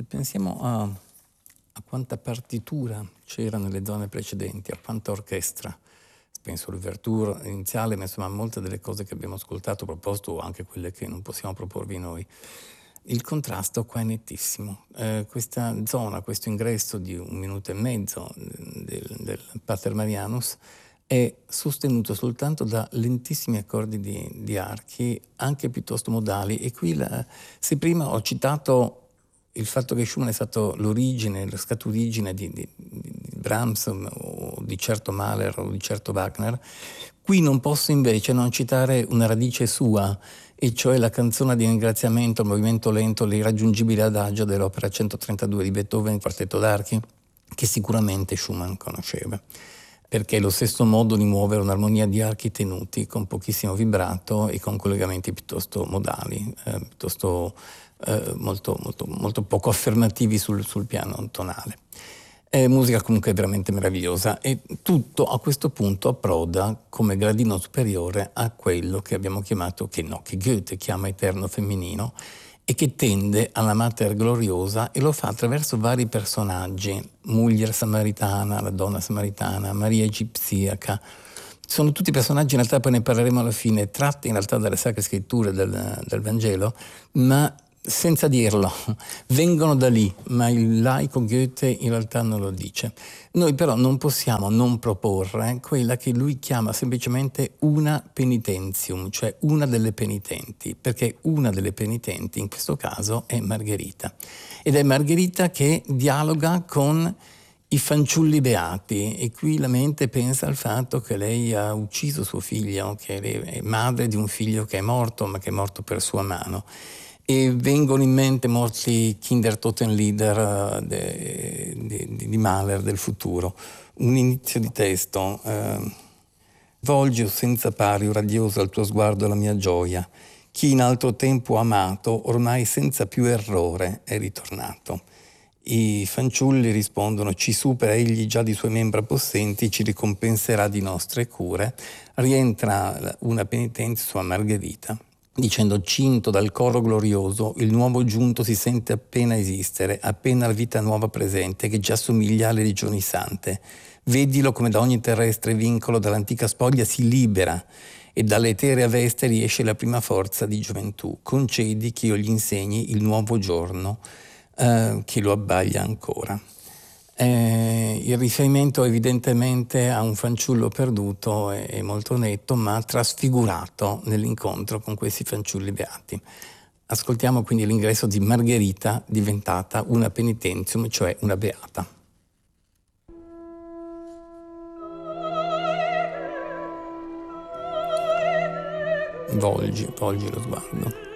Se pensiamo a quanta partitura c'era nelle zone precedenti, a quanta orchestra, penso all'ouverture iniziale, ma insomma molte delle cose che abbiamo ascoltato, proposto, o anche quelle che non possiamo proporvi noi, il contrasto qua è nettissimo. Questa zona, questo ingresso di 1 minuto e mezzo del Pater Marianus è sostenuto soltanto da lentissimi accordi di archi, anche piuttosto modali. E qui, se prima ho citato il fatto che Schumann è stato l'origine, la scaturigine di Brahms o di certo Mahler o di certo Wagner, qui non posso invece non citare una radice sua, e cioè la canzone di ringraziamento al movimento lento, l'irraggiungibile adagio dell'opera 132 di Beethoven, quartetto d'archi, che sicuramente Schumann conosceva, perché è lo stesso modo di muovere un'armonia di archi tenuti con pochissimo vibrato e con collegamenti piuttosto modali, piuttosto molto poco affermativi sul piano tonale. È musica comunque veramente meravigliosa, e tutto a questo punto approda come gradino superiore a quello che abbiamo chiamato, che Goethe chiama eterno femminino, e che tende alla Mater Gloriosa, e lo fa attraverso vari personaggi: Muglier samaritana, la donna samaritana, Maria egipziaca. Sono tutti personaggi, in realtà poi ne parleremo alla fine, tratti in realtà dalle Sacre Scritture del Vangelo, ma senza dirlo, vengono da lì, ma il laico Goethe in realtà non lo dice. Noi però non possiamo non proporre quella che lui chiama semplicemente una penitentium, cioè una delle penitenti, perché una delle penitenti in questo caso è Margherita. Ed è Margherita che dialoga con i fanciulli beati, e qui la mente pensa al fatto che lei ha ucciso suo figlio, che è madre di un figlio che è morto, ma che è morto per sua mano. E vengono in mente molti Kindertotenlieder di Mahler del futuro. Un inizio di testo: volgi, o senza pari, o radiosa al tuo sguardo la mia gioia. Chi in altro tempo amato, ormai senza più errore è ritornato. I fanciulli rispondono: ci supera egli già di sue membra possenti, ci ricompenserà di nostre cure. Rientra una penitenza sua Margherita, dicendo: cinto dal coro glorioso, il nuovo giunto si sente appena esistere, appena la vita nuova presente, che già somiglia alle regioni sante. Vedilo come da ogni terrestre vincolo, dall'antica spoglia si libera, e dall'eterea veste riesce la prima forza di gioventù. Concedi che io gli insegni il nuovo giorno, che lo abbaglia ancora. Il riferimento evidentemente a un fanciullo perduto è molto netto, ma trasfigurato nell'incontro con questi fanciulli beati. Ascoltiamo quindi l'ingresso di Margherita, diventata una penitentium, cioè una beata. Volgi lo sguardo.